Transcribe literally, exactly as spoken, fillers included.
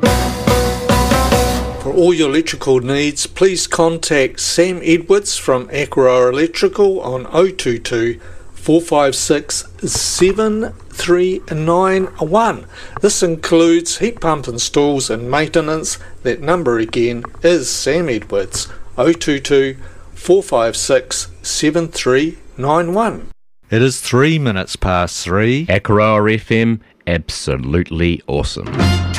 For all your electrical needs, please contact Sam Edwards from Aqua Electrical on oh two two, four five six, seven three nine one. This includes heat pump installs and maintenance. That number again is Sam Edwards, oh two two, four five six, seven three nine one. It is three minutes past three. Akaroa F M, absolutely awesome.